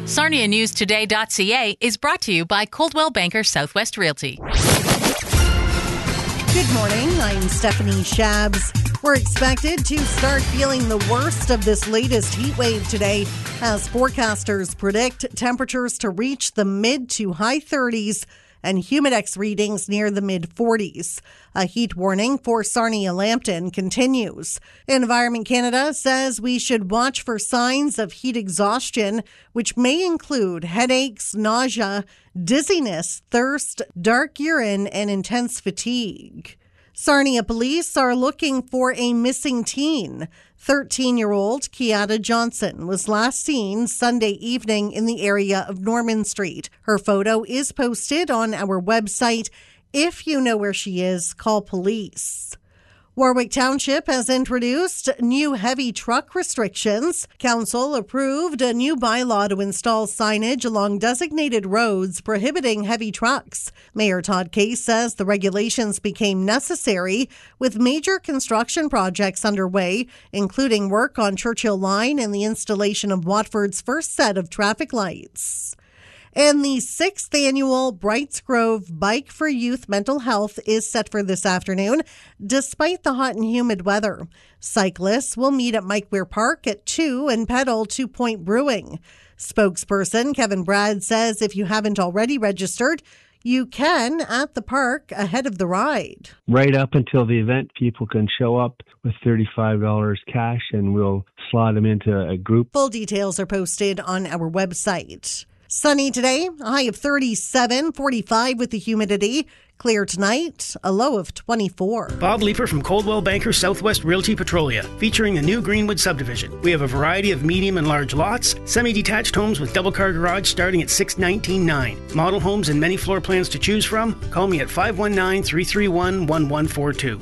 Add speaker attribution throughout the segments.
Speaker 1: SarniaNewsToday.ca is brought to you by Coldwell Banker Southwest Realty.
Speaker 2: Good morning. I'm Stephanie Shabs. We're expected to start feeling the worst of this latest heat wave today as forecasters predict temperatures to reach the mid to high 30s and humidex readings near the mid-40s. A heat warning for Sarnia-Lambton continues. Environment Canada says we should watch for signs of heat exhaustion, which may include headaches, nausea, dizziness, thirst, dark urine, and intense fatigue. Sarnia police are looking for a missing teen. 13-year-old Kiata Johnson was last seen Sunday evening in the area of Norman Street. Her photo is posted on our website. If you know where she is, call police. Warwick Township has introduced new heavy truck restrictions. Council approved a new bylaw to install signage along designated roads prohibiting heavy trucks. Mayor Todd Case says the regulations became necessary with major construction projects underway, including work on Churchill Line and the installation of Watford's first set of traffic lights. And the 6th annual Brights Grove Bike for Youth Mental Health is set for this afternoon, despite the hot and humid weather. Cyclists will meet at Mike Weir Park at 2 and pedal to Point Brewing. Spokesperson Kevin Brad says if you haven't already registered, you can at the park ahead of the ride.
Speaker 3: Right up until the event, people can show up with $35 cash and we'll slot them into a group.
Speaker 2: Full details are posted on our website. Sunny today, a high of 37, 45 with the humidity. Clear tonight, a low of 24.
Speaker 4: Bob Leeper from Coldwell Banker Southwest Realty Petrolia, featuring the new Greenwood subdivision. We have a variety of medium and large lots, semi-detached homes with double-car garage starting at $619,900. Model homes and many floor plans to choose from. Call me at 519-331-1142.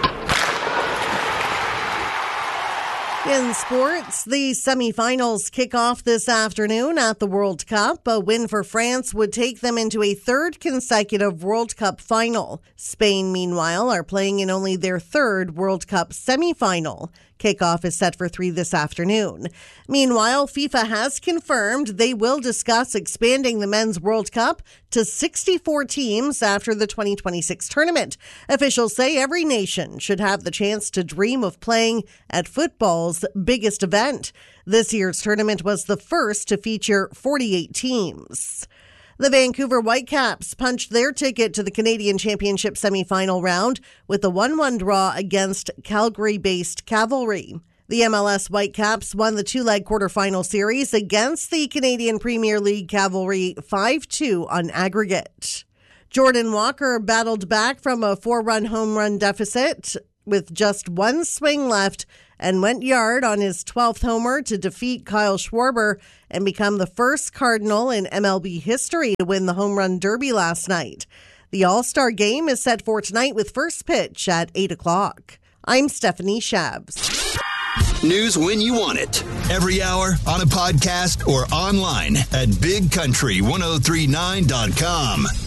Speaker 2: In sports, the semifinals kick off this afternoon at the World Cup. A win for France would take them into a third consecutive World Cup final. Spain, meanwhile, are playing in only their third World Cup semifinal. Kickoff is set for 3 this afternoon. Meanwhile, FIFA has confirmed they will discuss expanding the Men's World Cup to 64 teams after the 2026 tournament. Officials say every nation should have the chance to dream of playing at football's biggest event. This year's tournament was the first to feature 48 teams. The Vancouver Whitecaps punched their ticket to the Canadian Championship semifinal round with a 1-1 draw against Calgary-based Cavalry. The MLS Whitecaps won the two-leg quarterfinal series against the Canadian Premier League Cavalry 5-2 on aggregate. Jordan Walker battled back from a 4-run home run deficit with just one swing left and went yard on his 12th homer to defeat Kyle Schwarber and become the first Cardinal in MLB history to win the Home Run Derby last night. The All-Star Game is set for tonight with first pitch at 8 o'clock. I'm Stephanie Shabs.
Speaker 5: News when you want it. Every hour, on a podcast, or online at BigCountry1039.com.